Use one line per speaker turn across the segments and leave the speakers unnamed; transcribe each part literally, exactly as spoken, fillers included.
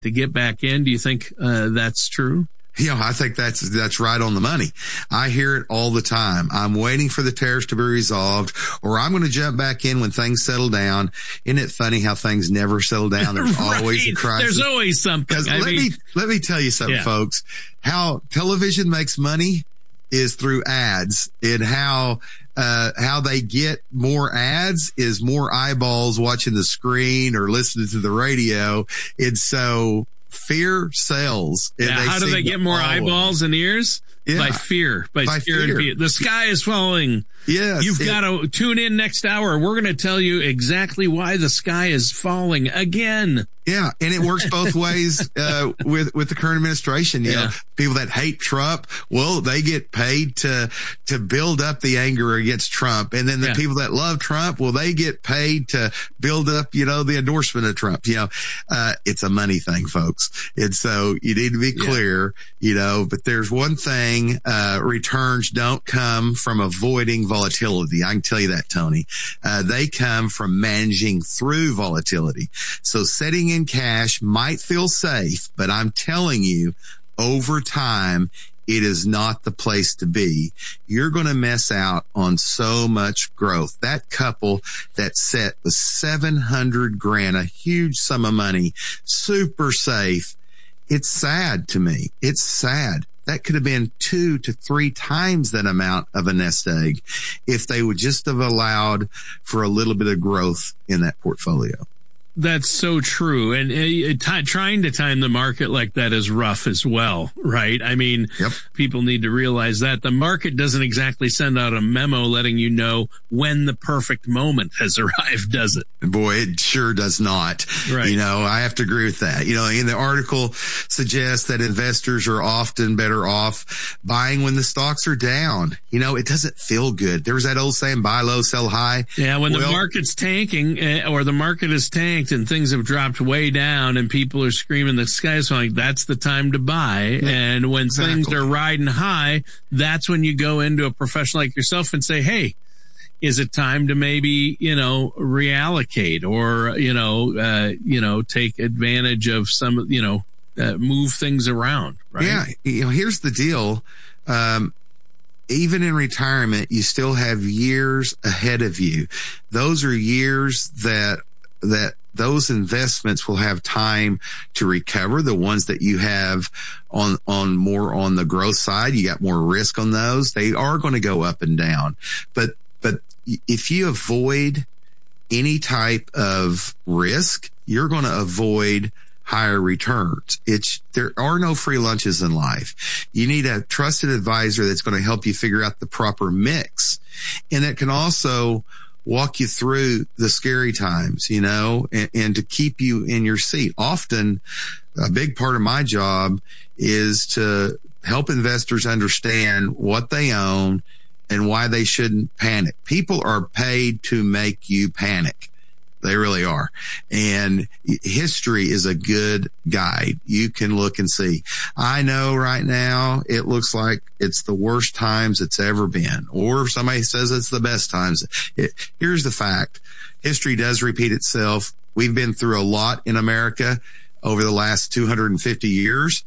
to get back in. Do you think uh, that's true?
You know, I think that's, that's right on the money. I hear it all the time. I'm waiting for the tariffs to be resolved, or I'm going to jump back in when things settle down. Isn't it funny how things never settle down? There's
right.
always a crisis.
There's always something. I
let
mean,
me, let me tell you something, yeah. folks. How television makes money is through ads, and how, uh, how they get more ads is more eyeballs watching the screen or listening to the radio. And so, fear sells.
Yeah, how do they get more eyeballs and ears? Yeah. By fear. By, By fear, fear and fear. The sky is falling.
Yes.
You've it, got to tune in next hour. We're going to tell you exactly why the sky is falling again.
Yeah. And it works both ways, uh, with, with the current administration. You yeah. know, people that hate Trump, well, they get paid to, to build up the anger against Trump. And then the yeah. people that love Trump, well, they get paid to build up, you know, the endorsement of Trump. You know, uh, it's a money thing, folks. And so you need to be clear, yeah. you know, but there's one thing, uh, returns don't come from avoiding volatility. I can tell you that, Tony. Uh, they come from managing through volatility. So setting in cash might feel safe, but I'm telling you, over time, it is not the place to be. You're going to miss out on so much growth. That couple that set was seven hundred grand, a huge sum of money, super safe. It's sad to me. It's sad. That could have been two to three times that amount of a nest egg if they would just have allowed for a little bit of growth in that portfolio.
That's so true. And uh, t- trying to time the market like that is rough as well, right? I mean, yep. people need to realize that the market doesn't exactly send out a memo letting you know when the perfect moment has arrived, does it?
Boy, it sure does not.
Right.
You know, I have to agree with that. You know, in the article suggests that investors are often better off buying when the stocks are down. You know, it doesn't feel good. There was that old saying, buy low, sell high.
Yeah, when
well,
the market's tanking uh, or the market is tanked and things have dropped way down and people are screaming the sky's falling, that's the time to buy. Yeah, and when exactly. things are riding high, that's when you go into a professional like yourself and say, hey, is it time to maybe, you know, reallocate or, you know, uh, you know, take advantage of some, you know, uh, move things around, right?
Yeah. You know, here's the deal. Um, even in retirement, you still have years ahead of you. Those are years that, that those investments will have time to recover. The ones that you have on, on more on the growth side, you got more risk on those. They are going to go up and down. But, but if you avoid any type of risk, you're going to avoid higher returns. It's, there are no free lunches in life. You need a trusted advisor that's going to help you figure out the proper mix. And that can also walk you through the scary times, you know, and, and to keep you in your seat. Often a big part of my job is to help investors understand what they own and why they shouldn't panic. People are paid to make you panic. They really are. And history is a good guide. You can look and see. I know right now it looks like it's the worst times it's ever been, or somebody says it's the best times. It, here's the fact. History does repeat itself. We've been through a lot in America over the last two hundred fifty years.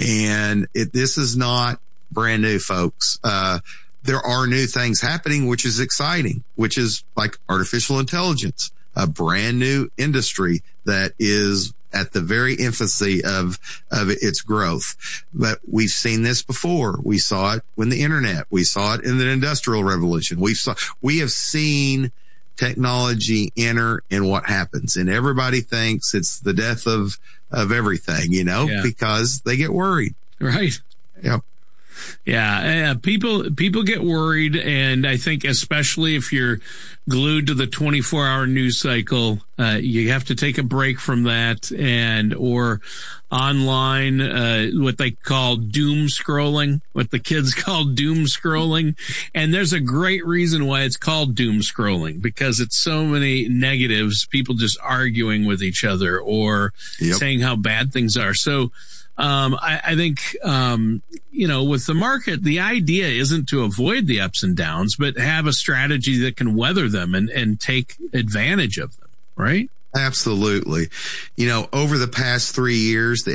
And it, this is not brand new, folks. Uh, there are new things happening, which is exciting, which is like artificial intelligence. A brand new industry that is at the very infancy of, of its growth. But we've seen this before. We saw it when the internet, we saw it in the industrial revolution. We saw, we have seen technology enter and what happens. And everybody thinks it's the death of, of everything, you know, yeah. because they get worried.
Right.
Yep.
Yeah, uh, people people get worried, and I think especially if you're glued to the twenty-four hour news cycle, uh, you have to take a break from that, and or online, uh, what they call doom scrolling, what the kids call doom scrolling. And there's a great reason why it's called doom scrolling, because it's so many negatives, people just arguing with each other or yep. saying how bad things are. So Um, I, I think, um, you know, with the market, the idea isn't to avoid the ups and downs, but have a strategy that can weather them and, and take advantage of them, right?
Absolutely. You know, over the past three years, the